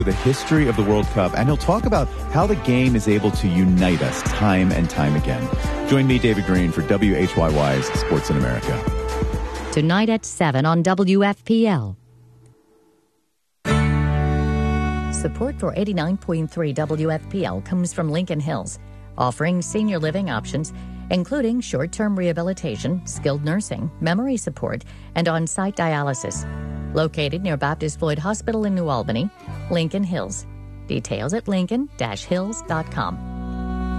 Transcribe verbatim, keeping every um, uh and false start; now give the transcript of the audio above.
The history of the World Cup, and he'll talk about how the game is able to unite us time and time again. Join me, David Green, for W H Y Y's Sports in America. Tonight at seven on W F P L. Support for eighty-nine point three W F P L comes from Lincoln Hills, offering senior living options, including short-term rehabilitation, skilled nursing, memory support, and on-site dialysis. Located near Baptist Floyd Hospital in New Albany, Lincoln Hills. Details at lincoln dash hills dot com.